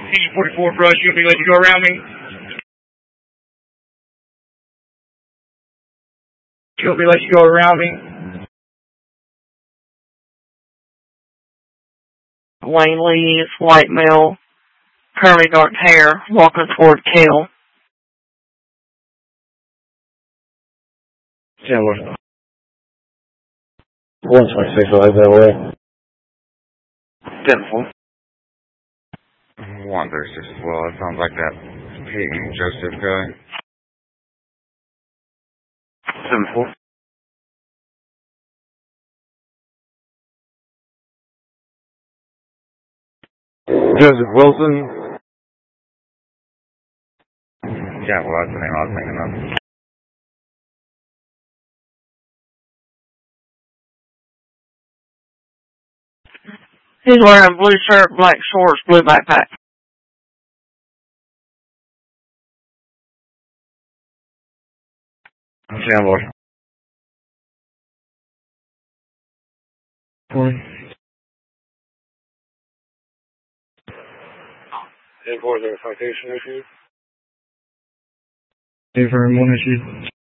P44 brush, you want me to let you go around me? You want me to let you go around me? Wayne Lee is white male, curly dark hair, walking toward Kale. Chandler. 126 right that way. 10-4. 136 as well. It sounds like that Peyton Joseph guy. 7-4. Joseph Wilson. Yeah, well, that's the name I was thinking of. He's wearing blue shirt, black shorts, blue backpack. Chandler. 10-4 is there a citation issue? 10-4 1 issue.